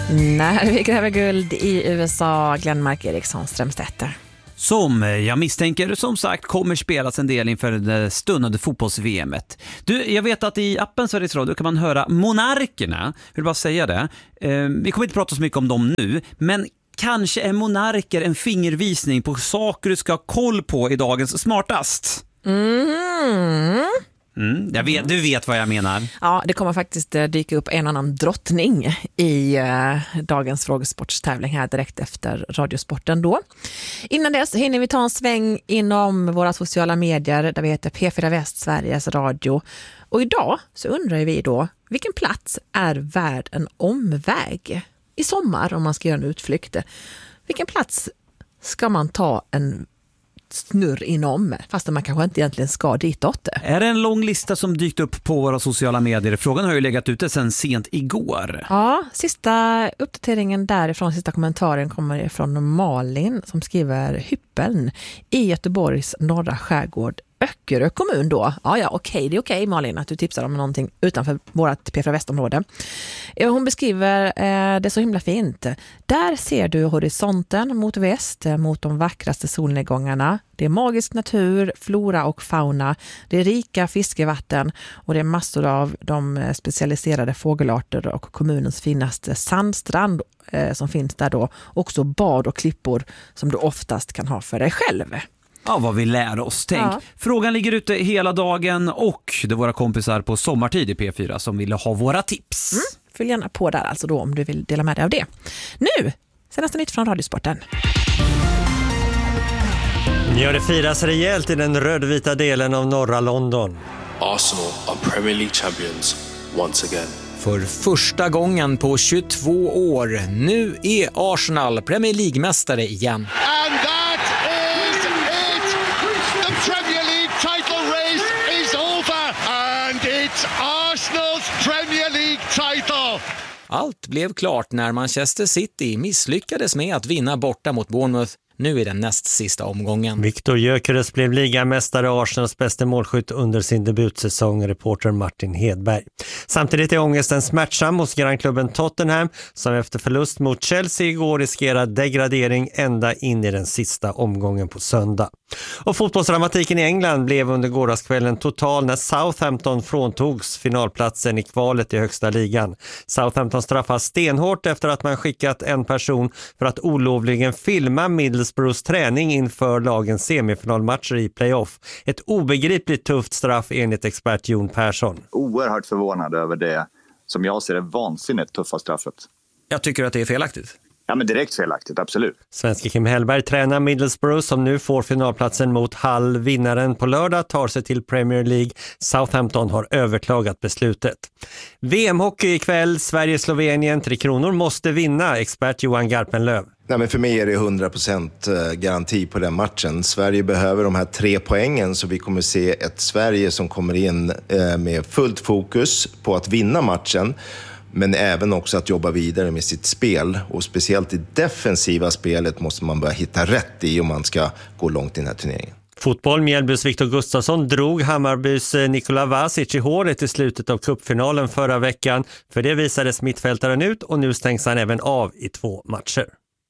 När vi gräver guld i USA, Glenmark Eriksson Strömstedt. Som jag misstänker som sagt kommer spelas en del inför det stundande fotbolls-VMet. Du, jag vet att i appen Sveriges Radio kan man höra Monarkerna. Jag vill bara säga det. Vi kommer inte prata så mycket om dem nu, men kanske är Monarker en fingervisning på saker du ska ha koll på i dagens smartast. Du vet vad jag menar. Ja, det kommer faktiskt dyka upp en annan drottning i dagens frågesportstävling här direkt efter Radiosporten då. Innan dess hinner vi ta en sväng inom våra sociala medier där vi heter P4 Väst, Sveriges Radio. Och idag så undrar vi då, vilken plats är värd en omväg i sommar om man ska göra en utflykt? Vilken plats ska man ta en snurr inom, fast man kanske inte egentligen ska ditåt? Är det en lång lista som dykt upp på våra sociala medier? Frågan har ju legat ute sedan sent igår. Ja, sista uppdateringen därifrån, sista kommentaren kommer från Malin som skriver Hyppeln i Göteborgs norra skärgård, Öckerö kommun då. Ja, okej, det är okej Malin att du tipsar om någonting utanför vårt P4 Västområde. Hon beskriver det så himla fint. Där ser du horisonten mot väst, mot de vackraste solnedgångarna. Det är magisk natur, flora och fauna. Det är rika fiskevatten och det är massor av de specialiserade fågelarter och kommunens finaste sandstrand som finns där då. Också bad och klippor som du oftast kan ha för dig själv. Ja, vad vi lär oss. Tänk. Ja. Frågan ligger ute hela dagen och det är våra kompisar på sommartid i P4 som ville ha våra tips. Följ gärna på där alltså då om du vill dela med dig av det. Nu, senaste nytt från Radiosporten. Ja, det firas rejält i den rödvita delen av norra London. Arsenal are Premier League champions once again. För första gången på 22 år. Nu är Arsenal Premier League-mästare igen. And that is it! The Premier League title race is over and it's Arsenal's Premier League title! Allt blev klart när Manchester City misslyckades med att vinna borta mot Bournemouth. Nu är den näst sista omgången. Viktor Gyökeres blev ligamästare, Arsenals bästa målskytt under sin debutsäsong, reporter Martin Hedberg. Samtidigt är ångesten smärtsam hos grannklubben Tottenham som efter förlust mot Chelsea igår riskerar degradering ända in i den sista omgången på söndag. Och fotbollsdramatiken i England blev under gårdagskvällen total när Southampton fråntogs finalplatsen i kvalet i högsta ligan. Southampton straffas stenhårt efter att man skickat en person för att olovligen filma Middlesbroughs träning inför lagens semifinalmatcher i playoff. Ett obegripligt tufft straff enligt expert Jon Persson. Oerhört förvånad över det som jag ser det vansinnigt tuffa straffet. Jag tycker att det är felaktigt. Ja, men direkt felaktigt, absolut. Svenska Kim Hellberg tränar Middlesbrough som nu får finalplatsen mot Hull. Vinnaren på lördag tar sig till Premier League. Southampton har överklagat beslutet. VM-hockey ikväll, Sverige-Slovenien. 3 Kronor måste vinna, expert Johan Garpenlöv. Nej, men för mig är det 100% garanti på den matchen. Sverige behöver de här 3 poängen så vi kommer se ett Sverige som kommer in med fullt fokus på att vinna matchen. Men även också att jobba vidare med sitt spel. Och speciellt i defensiva spelet måste man börja hitta rätt i om man ska gå långt i den här turneringen. Fotboll, Mjällbys Viktor Gustafsson drog Hammarbys Nikola Vasic i håret i slutet av cupfinalen förra veckan. För det visades mittfältaren ut och nu stängs han även av i 2 matcher.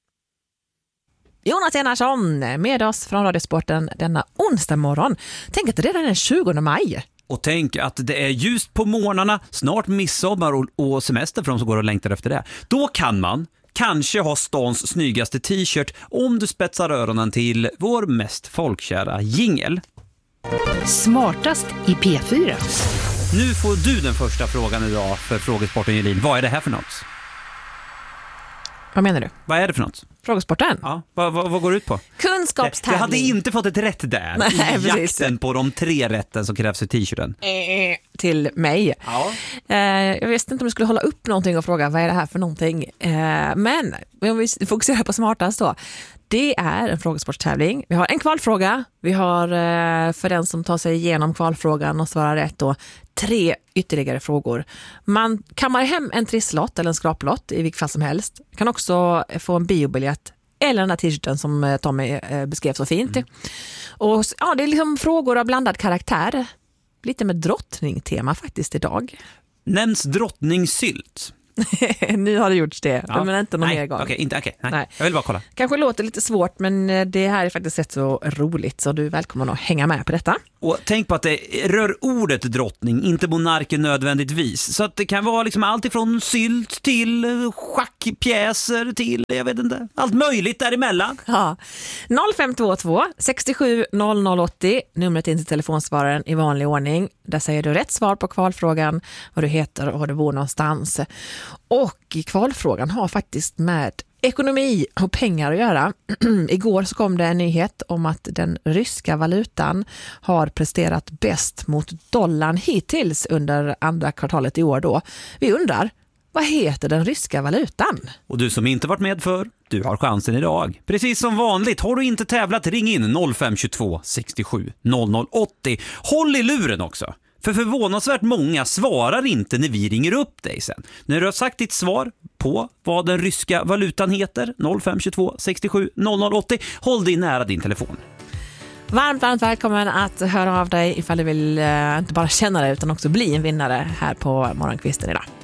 Jonas Enarsson med oss från Radiosporten denna onsdag morgon. Tänk att det redan är den 20 maj. Och tänk att det är ljust på morgnarna, snart midsommar och semester för de som går och längtar efter det. Då kan man kanske ha stans snyggaste t-shirt om du spetsar öronen till vår mest folkkära jingle. Smartast i P4. Nu får du den första frågan idag för Frågesporten Jelin. Vad är det här för något? Vad menar du? Vad är det för något? Frågesporten? Ja, vad går det ut på? Kunskapstävling. Jag hade inte fått ett rätt där. Nej, i jakten på de 3 rätten som krävs i t-shirten. Till mig. Ja. Jag visste inte om du skulle hålla upp någonting och fråga vad är det här för någonting. Men om vi fokuserar på smartast då. Det är en frågesportstävling. Vi har en kvalfråga. Vi har för den som tar sig igenom kvalfrågan och svarar rätt då 3 ytterligare frågor. Man kammar hem en trisslott eller en skraplott i vilket fall som helst. Kan också få en biobiljett eller den här t-shirten som Tommy beskrev så fint. Och ja, det är liksom frågor av blandad karaktär. Lite med drottningtema faktiskt idag. Nämns drottningsylt. Nu har det gjorts det, Ja. men inte någon mer gång. Okej. Nej. Jag vill bara kolla. Kanske låter lite svårt, men det här är faktiskt rätt så roligt, så du är välkommen att hänga med på detta. Och tänk på att det rör ordet drottning, inte monarken nödvändigtvis. Så att det kan vara liksom allt ifrån sylt till schackpjäser till, jag vet inte, allt möjligt däremellan. Ja. 0522 67 00 80, numret in till telefonsvararen i vanlig ordning. Där säger du rätt svar på kvalfrågan, vad du heter och var du bor någonstans. Och kvalfrågan har faktiskt med ekonomi och pengar att göra. Igår så kom det en nyhet om att den ryska valutan har presterat bäst mot dollarn hittills under andra kvartalet i år då. Vi undrar, vad heter den ryska valutan? Och du som inte varit med för, du har chansen idag. Precis som vanligt, har du inte tävlat, ring in 0522 67 00 80. Håll i luren också. För förvånansvärt många svarar inte när vi ringer upp dig sen. När du har sagt ditt svar på vad den ryska valutan heter, 0522 67 00 80, håll dig nära din telefon. Varmt välkommen att höra av dig ifall du vill inte bara känna dig utan också bli en vinnare här på Morgonkvisten idag.